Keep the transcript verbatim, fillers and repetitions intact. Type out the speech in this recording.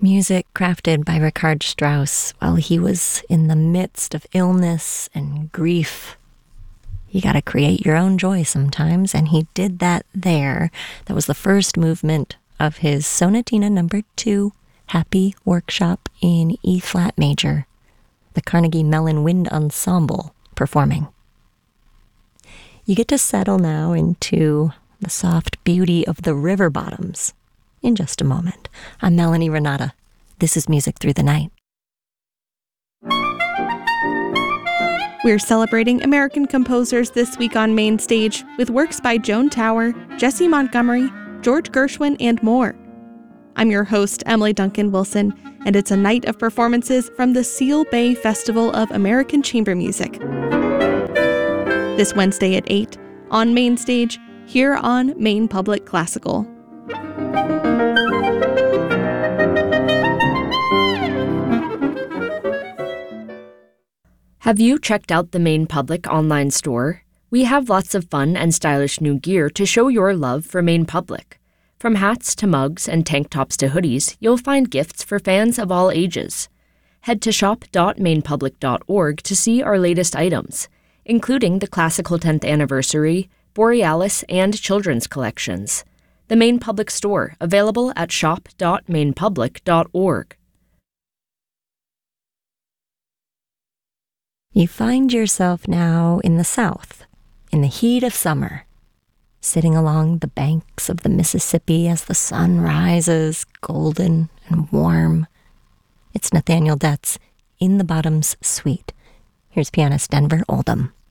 Music crafted by Richard Strauss while he was in the midst of illness and grief. You gotta create your own joy sometimes, and he did that there. That was the first movement of his Sonatina number two, Happy Workshop in E-flat major, the Carnegie Mellon Wind Ensemble performing. You get to settle now into the soft beauty of the river bottoms in just a moment. I'm Melanie Renata. This is Music Through the Night. We're celebrating American composers this week on Main Stage with works by Joan Tower, Jessie Montgomery, George Gershwin, and more. I'm your host, Emily Duncan Wilson, and it's a night of performances from the Seal Bay Festival of American Chamber Music. This Wednesday at eight on Main Stage, here on Maine Public Classical. Have you checked out the Maine Public online store? We have lots of fun and stylish new gear to show your love for Maine Public. From hats to mugs and tank tops to hoodies, you'll find gifts for fans of all ages. Head to shop dot maine public dot org to see our latest items, including the Classical tenth Anniversary, Borealis, and Children's collections. The Maine Public Store, available at shop dot maine public dot org. You find yourself now in the South, in the heat of summer, sitting along the banks of the Mississippi as the sun rises, golden and warm. It's Nathaniel Detz, In the Bottoms Suite. Here's pianist Denver Oldham.